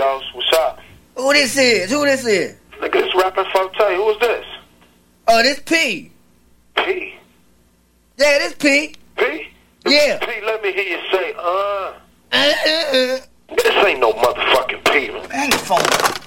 Ghost. What's up? Who this is? Nigga, this rapping Forte. Who is this? Oh, this P. P? Yeah, this P. P? Yeah. P, let me hear you say, This ain't no motherfucking P, man. Hang the phone.